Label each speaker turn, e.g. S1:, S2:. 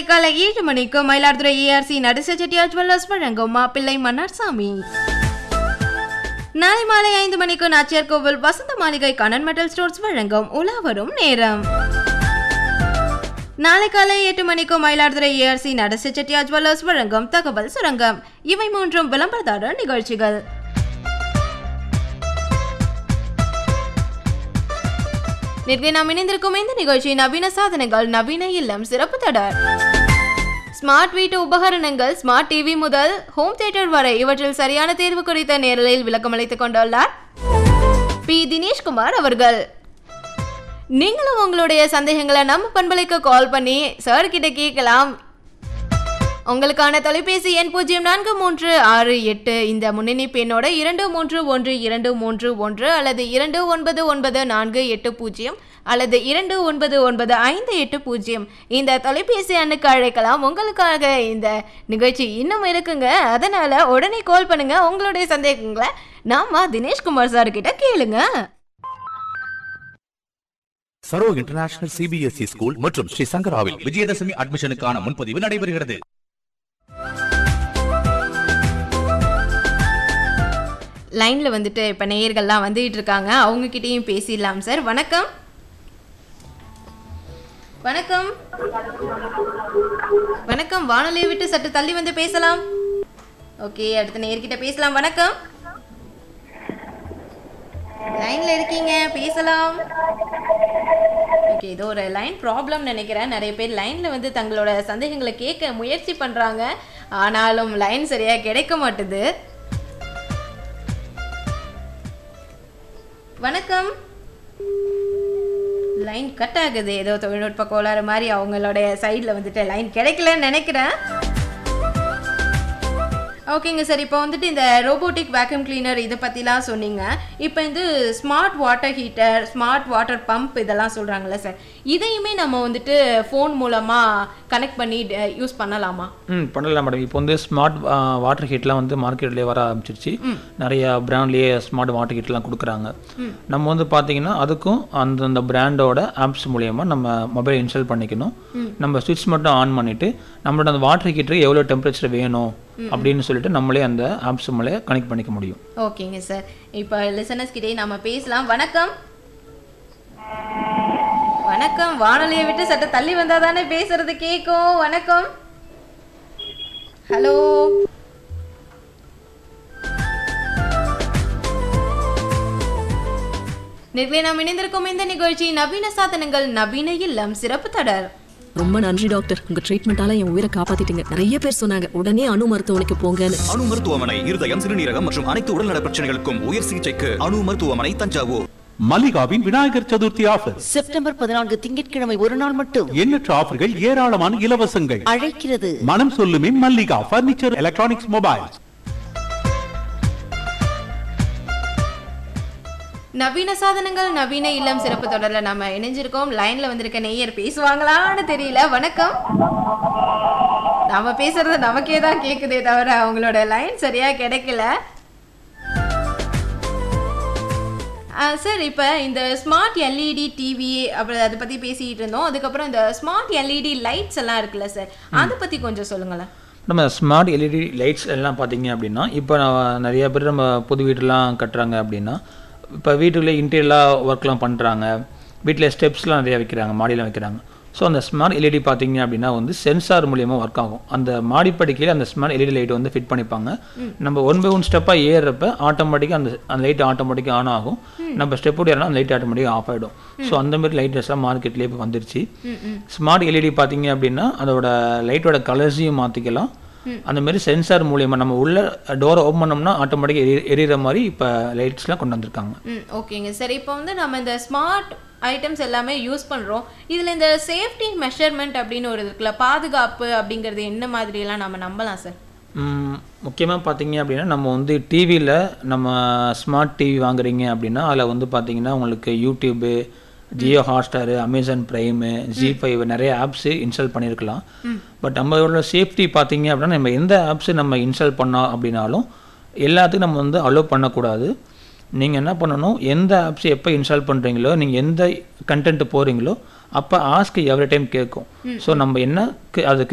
S1: காலை 7 மணிக்கு Mayiladuthurai ARC Natesa Chettiar jewellers வழங்கும் மாப்பிள்ளை மன்னார்சாமி. நாளை மாலை 5 மணிக்கு நாச்சியார் கோவில் வசந்த மாளிகை கண்ணன் மெட்டல் ஸ்டோர்ஸ் வழங்கும் உலா வரும் நேரம். நாளை காலை 8 மணிக்கு மயிலாடுதுறை ஏஆர்சி நடேச செட்டியார் ஜுவல்லர்ஸ் வழங்கும் தகவல் சுரங்கம். இவை மூன்றும் விளம்பரதாரர் நிகழ்ச்சிகள். நேற்று நாம் இணைந்திருக்கும் இந்த நிகழ்ச்சி நவீன சாதனைகள் நவீன இல்லம் சிறப்பு தொடர். ஸ்மார்ட் வீட்டு உபகரணங்கள் ஸ்மார்ட் டிவி முதல் ஹோம் தியேட்டர் வரை இவற்றில் சரியான தேர்வு குறித்த நேரலையில் விளக்கமளித்துக் கொண்டுள்ளார் பி தினேஷ்குமார் அவர்கள். நீங்களும் உங்களுடைய சந்தேகங்களை நம்ம பண்பலைக்கு கால் பண்ணி சார் கிட்ட கேட்கலாம். உங்களுக்கான தொலைபேசி எண் 0436 இந்த முன்னணி பெண்ணோட 231231 அல்லது 299480 அல்லது 299580 இந்த தொலைபேசி எண்ணுக்கு அழைக்கலாம். உங்களுக்காக இந்த நிகழ்ச்சி இன்னும் இருக்குங்க, அதனால உடனே கால் பண்ணுங்க. உங்களுடைய சந்தேகங்களை நாம தினேஷ்குமார் சார் கிட்ட கேளுங்க.
S2: சரோ இன்டர்நேஷனல் சிபிஎஸ்இ ஸ்கூல் மற்றும் ஸ்ரீ சங்கராவில் விஜயதசமி அட்மிஷனுக்கான முன்பதிவு நடைபெறுகிறது.
S1: லைன்ல வந்துட்டு இப்ப நேயர்கள்லாம் வந்துட்டு இருக்காங்க, அவங்க கிட்டயும் பேசிடலாம். சார் வணக்கம். வணக்கம் வணக்கம். வானொலியை விட்டு சற்று தள்ளி வந்து பேசலாம். ஓகே, அடுத்த நேயர்கிட்ட பேசலாம். வணக்கம், லைன்ல இருக்கீங்க, பேசலாம். ஓகே, ஏதோ ஒரு லைன் ப்ராப்ளம் நினைக்கிறேன். நிறைய பேர் லைன்ல வந்து தங்களோட சந்தேகங்களை கேட்க முயற்சி பண்றாங்க, ஆனாலும் லைன் சரியா கிடைக்க மாட்டுது. வணக்கம். லைன் கட் ஆகுது, ஏதோ தொழில்நுட்ப கோளாறு மாதிரி அவங்களுடைய சைடில் வந்துட்டு லைன் கிடைக்கலன்னு நினைக்கிறேன். ஓகேங்க சார், இப்போ வந்துட்டு இந்த ரோபோட்டிக் வேக்யூம் கிளீனர் இதை பற்றிலாம் சொன்னீங்க. இப்போ இந்த smart water heater, smart water pump இதெல்லாம் சொல்கிறாங்களே சார், இதையுமே நம்ம வந்துட்டு ஃபோன் மூலமாக கனெக்ட் பண்ணி யூஸ் பண்ணலாமா?
S3: பண்ணலாம் மேடம். இப்போ வந்து ஸ்மார்ட் வாட்டர் ஹீட்லாம் வந்து மார்க்கெட்லேயே வர ஆரம்பிச்சிருச்சு. நிறைய பிராண்ட்லேயே ஸ்மார்ட் வாட்டர் ஹீட்லாம் கொடுக்குறாங்க. நம்ம வந்து பார்த்தீங்கன்னா அதுக்கும் அந்தந்த பிராண்டோட ஆப்ஸ் மூலயமா நம்ம மொபைல் இன்ஸ்டால் பண்ணிக்கணும். நம்ம ஸ்விட்ச் மட்டும் ஆன் பண்ணிவிட்டு நம்மளோட அந்த வாட்டர் ஹீட்டருக்கு எவ்வளோ டெம்பரேச்சர் வேணும் அப்படின்னு சொல்லிட்டு நம்மளே அந்த ஆப்ஸ் மூலம் கனெக்ட் பண்ணிக்க முடியும்.
S1: ஓகேங்க சார், இப்போ லிசனர்ஸ் கிட்டே நம்ம பேசலாம். வணக்கம். வணக்கம். வானொலியை விட்டு சட்ட தள்ளி வந்தா தானே பேசுறது கேட்கும். வணக்கம். ஹலோ. நேர்களை நாம் இணைந்திருக்கும் இந்த நிகழ்ச்சி நவீன சாதனங்கள் நவீன இல்லம் சிறப்பு தொடர்.
S4: ரொம்ப நன்றி டாக்டர், உங்க ட்ரீட்மெண்டால என் உயிரை காப்பாத்திட்டீங்க. நிறைய பேர் சொன்னாங்க உடனே அணு மருத்துவமனைக்கு போங்கன்னு.
S5: அணு மருத்துவமனை இருதயம், சிறுநீரகம் மற்றும் அனைத்து உடல்நல பிரச்சனைகளுக்கும் உயர் சிகிச்சைக்கு அணு மருத்துவமனை, தஞ்சாவூர்.
S2: மல்லிகாவின் விநாயகர் சதுர்த்தி ஆஃபர்
S6: செப்டம்பர் 14 திங்கட்கிழமை ஒரு நாள் மட்டும்.
S2: எண்ணற்ற ஆஃபர்கள், ஏராளமான இலவசங்கள்
S6: அழைக்கிறது.
S2: மனம் சொல்லுமே மல்லிகா பர்னிச்சர், எலக்ட்ரானிக்ஸ், மொபைல்ஸ்.
S1: நவீன சாதனங்கள் நவீன இல்லம் சிறப்பு தொடர்ல நம்ம இணைஞ்சிருக்கோம். லைன்ல வந்திருக்க நேயர் பேசுவாங்களான்னு தெரியல. வணக்கம். நாம பேசுறது நமக்கே தான் கேக்குதே தவிர அவங்களோட லைன் சரியா கிடைக்கல. சார், இப்போ இந்த ஸ்மார்ட் எல்இடி டிவி அப்புறம் அதை பற்றி பேசிகிட்டு இருந்தோம். அதுக்கப்புறம் இந்த ஸ்மார்ட் எல்இடி லைட்ஸ் எல்லாம் இருக்குல்ல சார், அதை பற்றி கொஞ்சம் சொல்லுங்களேன்.
S3: நம்ம ஸ்மார்ட் எல்இடி லைட்ஸ் எல்லாம் பார்த்தீங்க அப்படின்னா, இப்போ நிறைய பேர் நம்ம புது வீட்டெலாம் கட்டுறாங்க அப்படின்னா, இப்போ வீட்டுக்குள்ளே இன்டீரியலாக ஒர்க்லாம் பண்ணுறாங்க, வீட்டில் ஸ்டெப்ஸ்லாம் நிறையா வைக்கிறாங்க, மாடியெலாம் வைக்கிறாங்க. ஸோ அந்த ஸ்மார்ட் எல்இடி பார்த்தீங்க அப்படின்னா வந்து சென்சார் மூலியமாக ஒர்க் ஆகும். அந்த மாடிப்படிக்கையில் அந்த ஸ்மார்ட் எல்இடி லைட் வந்து ஃபிட் பண்ணிப்பாங்க. நம்ம 1 by 1 ஸ்டெப்பாக ஏறுறப்ப ஆட்டோமேட்டிக்காக அந்த லைட் ஆட்டோமேட்டிக்காக ஆன் ஆகும். நம்ம ஸ்டெப் ஏறினா அந்த லைட் ஆட்டோமேட்டிக்காக ஆஃப் ஆகிடும். ஸோ அந்த மாதிரி லைட்ஸ்லாம் மார்க்கெட்லேயே இப்போ வந்துருச்சு. ஸ்மார்ட் எல்இடி பார்த்தீங்க அப்படின்னா அதோட லைட்டோட கலர்ஸையும் மாற்றிக்கலாம். அந்த மாதிரி சென்சார் மூலியமாக நம்ம உள்ள டோரை ஓப்பன் பண்ணோம்னா ஆட்டோமேட்டிக்காக எரியிற மாதிரி இப்போ லைட்ஸ்லாம் கொண்டு வந்திருக்காங்க.
S1: ஓகேங்க சார், இப்போ வந்து நம்ம இந்த ஸ்மார்ட் ஐட்டம்ஸ் எல்லாமே யூஸ் பண்ணுறோம். இதில் இந்த சேஃப்டி மெஷர்மெண்ட் அப்படின்னு ஒரு இருக்குல்ல, பாதுகாப்பு அப்படிங்கிறது என்ன மாதிரியெல்லாம் நம்ம நம்பலாம் சார்?
S3: முக்கியமாக பார்த்தீங்க அப்படின்னா நம்ம வந்து டிவியில் நம்ம ஸ்மார்ட் டிவி வாங்குறீங்க அப்படின்னா அதில் வந்து பார்த்தீங்கன்னா உங்களுக்கு YouTube, Jio Hotstar, Amazon prime, ஜி5 நிறைய ஆப்ஸு இன்ஸ்டால் பண்ணியிருக்கலாம். பட் நம்மளோட சேஃப்டி பார்த்தீங்க அப்படின்னா நம்ம எந்த ஆப்ஸு நம்ம இன்ஸ்டால் பண்ணோம் அப்படின்னாலும் எல்லாத்துக்கும் நம்ம வந்து அலோவ் பண்ணக்கூடாது. நீங்கள் என்ன பண்ணணும், எந்த ஆப்ஸ் எப்போ இன்ஸ்டால் பண்ணுறீங்களோ, நீங்கள் எந்த கண்டென்ட் போகிறீங்களோ அப்போ ஆஸ்க் எவ்ரி டைம் கேட்கும். ஸோ நம்ம என்ன அதுக்கு